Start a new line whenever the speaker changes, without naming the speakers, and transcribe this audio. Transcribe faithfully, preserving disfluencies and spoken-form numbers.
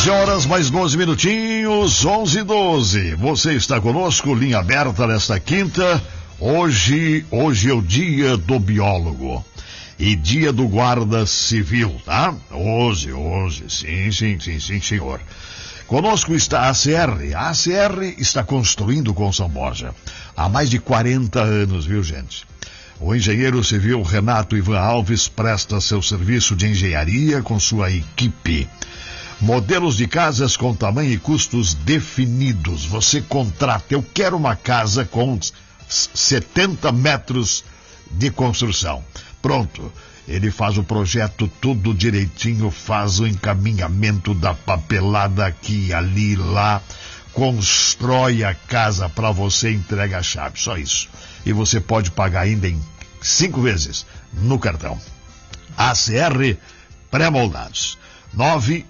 onze horas mais doze minutinhos, onze e doze. Você está conosco, linha aberta nesta quinta. Hoje, hoje é o dia do biólogo e dia do guarda civil, tá? Hoje, hoje, sim, sim, sim, sim, senhor. Conosco está a ACR. A ACR está construindo com São Borja há mais de quarenta anos, viu, gente? O engenheiro civil Renato Ivan Alves presta seu serviço de engenharia com sua equipe. Modelos de casas com tamanho e custos definidos. Você contrata. Eu quero uma casa com setenta metros de construção. Pronto. Ele faz o projeto tudo direitinho, faz o encaminhamento da papelada aqui, ali, lá, constrói a casa para você, entrega a chave. Só isso. E você pode pagar ainda em cinco vezes no cartão. A C R pré-moldados. nove